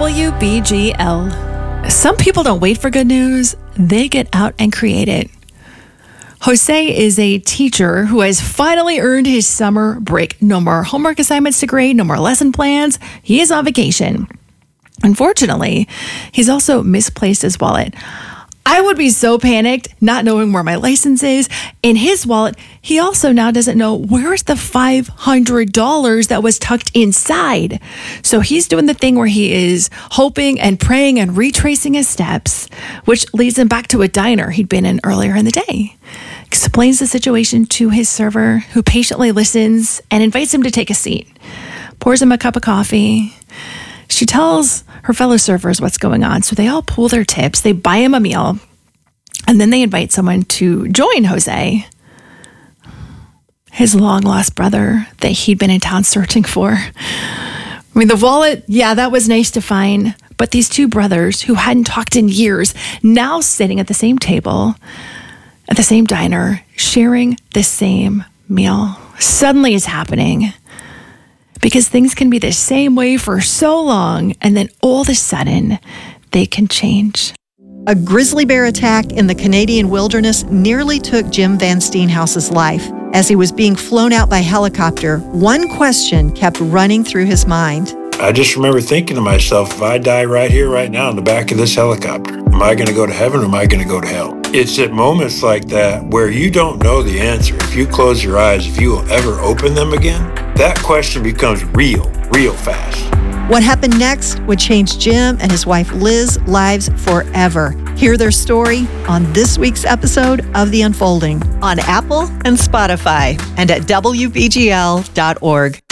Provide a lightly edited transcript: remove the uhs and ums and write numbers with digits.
WBGL. Some people don't wait for good news, they get out and create it. Jose is a teacher who has finally earned his summer break. No more homework assignments to grade, no more lesson plans. He is on vacation. Unfortunately, he's also misplaced his wallet. I would be so panicked not knowing where my license is. In his wallet, he also now doesn't know where's the $500 that was tucked inside. So he's doing the thing where he is hoping and praying and retracing his steps, which leads him back to a diner he'd been in earlier in the day. Explains the situation to his server, who patiently listens and invites him to take a seat. Pours him a cup of coffee. She tells her fellow servers what's going on, so they all pool their tips. They buy him a meal, and then they invite someone to join Jose, his long-lost brother that he'd been in town searching for. I mean, the wallet, yeah, that was nice to find, but these two brothers who hadn't talked in years, now sitting at the same table, at the same diner, sharing the same meal, suddenly is happening. Because things can be the same way for so long, and then all of a sudden, they can change. A grizzly bear attack in the Canadian wilderness nearly took Jim Van Steenhouse's life. As he was being flown out by helicopter, one question kept running through his mind. I just remember thinking to myself, if I die right here, right now, in the back of this helicopter, am I going to go to heaven or am I going to go to hell? It's at moments like that where you don't know the answer. If you close your eyes, if you will ever open them again, that question becomes real fast. What happened next would change Jim and his wife Liz's lives forever. Hear their story on this week's episode of The Unfolding on Apple and Spotify and at WBGL.org.